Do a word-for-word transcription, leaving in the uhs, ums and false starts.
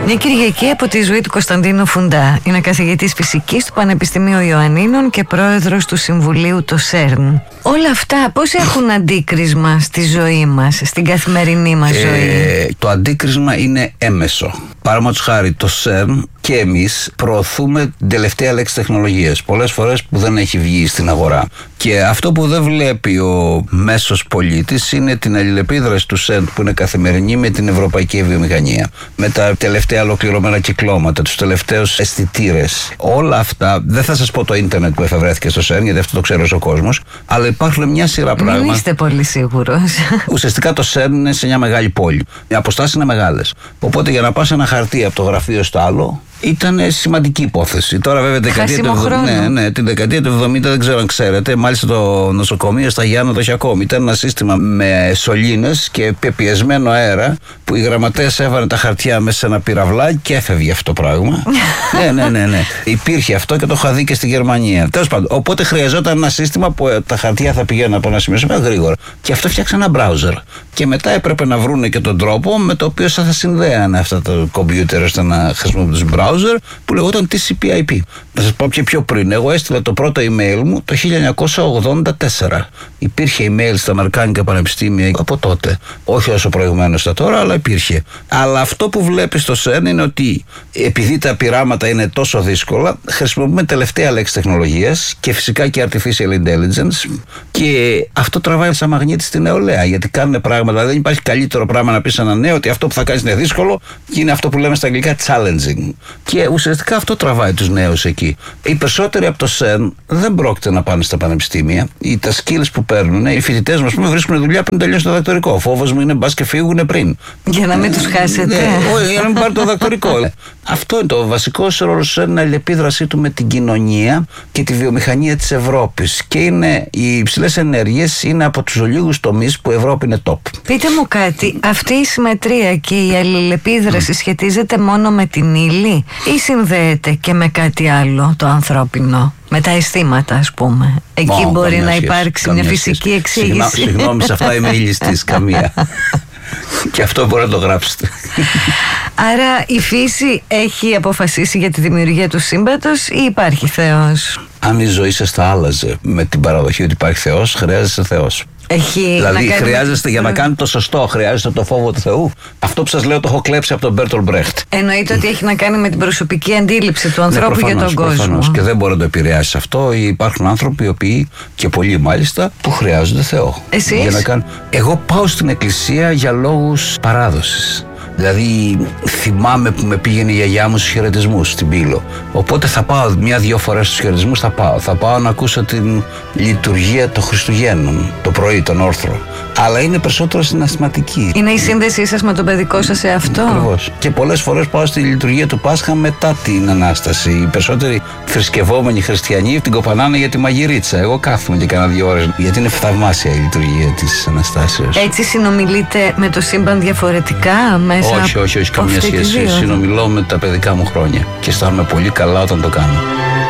Μια Κυριακή από τη ζωή του Κωνσταντίνου Φουντά. Είναι καθηγητής φυσικής του Πανεπιστημίου Ιωαννίνων και πρόεδρος του Συμβουλίου το ΣΕΡΝ. Όλα αυτά πώς έχουν αντίκρισμα στη ζωή μας, στην καθημερινή μας ε, ζωή? Το αντίκρισμα είναι έμεσο. Παραδείγματος χάρη, το ΣΕΡΝ και εμείς προωθούμε την τελευταία λέξη τεχνολογίας, πολλές φορές που δεν έχει βγει στην αγορά. Και αυτό που δεν βλέπει ο μέσος πολίτης είναι την αλληλεπίδραση του ΣΕΡΝ που είναι καθημερινή με την ευρωπαϊκή βιομηχανία. Με τα τελευταία ολοκληρωμένα κυκλώματα, τους τελευταίους αισθητήρες. Όλα αυτά, δεν θα σας πω το ίντερνετ που εφευρέθηκε στο ΣΕΡΝ, γιατί αυτό το ξέρει ο κόσμος, αλλά υπάρχουν μια σειρά πράγματα. Μην είστε πολύ σίγουρος. Ουσιαστικά το ΣΕΡΝ είναι σε μια μεγάλη πόλη. Οι αποστάσεις είναι μεγάλες. Οπότε για να πας ένα χαρτί από το γραφείο στο άλλο, ήταν σημαντική υπόθεση. Τώρα βέβαια την δεκαετία του εβδομήντα, ναι, ναι, την δεκαετία του εβδομήντα δεν ξέρω αν ξέρετε, μάλιστα το νοσοκομείο στα Γιάννα το είχε ακόμη. Ήταν ένα σύστημα με σωλήνες και πεπιεσμένο αέρα που οι γραμματέες έβαλαν τα χαρτιά μέσα σε ένα πυραυλάκι και έφευγε αυτό το πράγμα. ναι, ναι, ναι, ναι. Υπήρχε αυτό και το είχα δει και στη Γερμανία. Τέλος πάντων, οπότε χρειαζόταν ένα σύστημα που τα χαρτιά θα πηγαίνουν από ένα σημείο σε ένα γρήγορα. Και αυτό φτιάξαν ένα browser. Και μετά έπρεπε να βρούνε και τον τρόπο με το οποίο θα συνδέανε αυτά τα κομπιούτερ ώστε να χρησιμοποιούν τους browser που λεγόταν τι σι πι άι πι. Να σας πω και πιο πριν. Εγώ έστειλα το πρώτο email μου το χίλια εννιακόσια ογδόντα τέσσερα. Υπήρχε email στα Αμερικάνικα πανεπιστήμια από τότε. Όχι όσο προηγουμένως τα τώρα, αλλά υπήρχε. Αλλά αυτό που βλέπεις στο ΣΕΡΝ είναι ότι επειδή τα πειράματα είναι τόσο δύσκολα, χρησιμοποιούμε τελευταία λέξη τεχνολογίας και φυσικά και artificial intelligence. Και αυτό τραβάει σαν μαγνήτη στη νεολαία. Γιατί κάνουν πράγματα. Δεν υπάρχει καλύτερο πράγμα να πεις σε ένα νέο ότι αυτό που θα κάνεις είναι δύσκολο και είναι αυτό που λέμε στα αγγλικά challenging. Και ουσιαστικά αυτό τραβάει τους νέους εκεί. Οι περισσότεροι από το ΣΕΡΝ δεν πρόκειται να πάνε στα πανεπιστήμια. Οι τα skills που παίρνουν, οι φοιτητές μας πούμε, βρίσκουν δουλειά πριν τελειώσει το διδακτορικό. Ο φόβος μου είναι μπας και φύγουν πριν. Για να μην τους χάσετε. Ναι, όχι, για να μην πάρει το διδακτορικό. Αυτό είναι το βασικό ρόλο του ΣΕΡΝ, η αλληλεπίδρασή του με την κοινωνία και τη βιομηχανία της Ευρώπης. Και είναι, οι υψηλές ενέργειες είναι από τους λίγους τομείς που η Ευρώπη είναι top. Πείτε μου κάτι, αυτή η συμμετρία και η αλληλεπίδραση mm. σχετίζεται μόνο με την ύλη ή συνδέεται και με κάτι άλλο το ανθρώπινο? Με τα αισθήματα, ας πούμε. Εκεί Ω, μπορεί να σχέση, υπάρξει μια φυσική σχέση. εξήγηση. Συγγνώμη, συγγνώμη, σε αυτά είμαι ηλιστής, καμία. Και αυτό μπορεί να το γράψετε. Άρα η φύση έχει αποφασίσει για τη δημιουργία του σύμπαντος ή υπάρχει Θεός? Αν η ζωή σας θα άλλαζε με την παραδοχή ότι υπάρχει Θεός, χρειάζεται Θεός. Έχει δηλαδή να χρειάζεστε κάνει... για να κάνετε το σωστό, χρειάζεται το φόβο του Θεού. Αυτό που σας λέω το έχω κλέψει από τον Μπέρτολ Μπρέχτ. Εννοείται ότι έχει να κάνει με την προσωπική αντίληψη του ανθρώπου, ναι, προφανώς, για τον προφανώς. κόσμο. Και δεν μπορεί να το επηρεάσει αυτό. Υπάρχουν άνθρωποι οι οποίοι, και πολλοί μάλιστα, που χρειάζονται Θεό. Εσείς? Για να κάνουν... Εγώ πάω στην εκκλησία για λόγους παράδοσης. Δηλαδή θυμάμαι που με πήγαινε η γιαγιά μου στους χαιρετισμούς στην Πύλο. Οπότε θα πάω μια-δυο φορές στους χαιρετισμούς, θα πάω. Θα πάω να ακούσω την λειτουργία των Χριστουγέννων το πρωί, τον όρθρο. Αλλά είναι περισσότερο συναισθηματική. Είναι η σύνδεσή σας με τον παιδικό σας εαυτό. Ακριβώς. Και πολλές φορές πάω στη λειτουργία του Πάσχα μετά την Ανάσταση. Οι περισσότεροι θρησκευόμενοι χριστιανοί την κοπανάνε για τη μαγειρίτσα. Εγώ κάθομαι και κάνα δύο ώρες. Γιατί είναι θαυμάσια η λειτουργία της Αναστάσεως. Έτσι συνομιλείτε με το σύμπαν διαφορετικά μέσα? Όχι, όχι, όχι, καμία σχέση. Συνομιλώ με τα παιδικά μου χρόνια και αισθάνομαι πολύ καλά όταν το κάνω.